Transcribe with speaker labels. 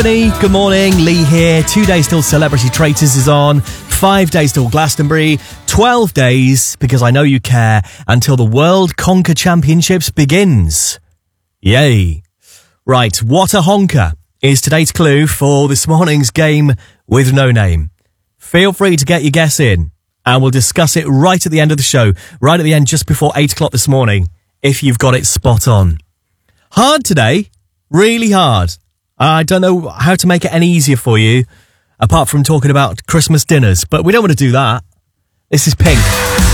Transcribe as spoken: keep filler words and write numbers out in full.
Speaker 1: Good morning, Lee here. Two days till Celebrity Traitors is on. Five days till Glastonbury. Twelve days, because I know you care, until the World Conker Championships begins. Yay. Right, what a honker is today's clue for this morning's game with no name. Feel free to get your guess in, and we'll discuss it right at the end of the show, right at the end, just before eight o'clock this morning, if you've got it spot on. Hard today, really hard. I don't know how to make it any easier for you, apart from talking about Christmas dinners, but we don't want to do that. This is Pink.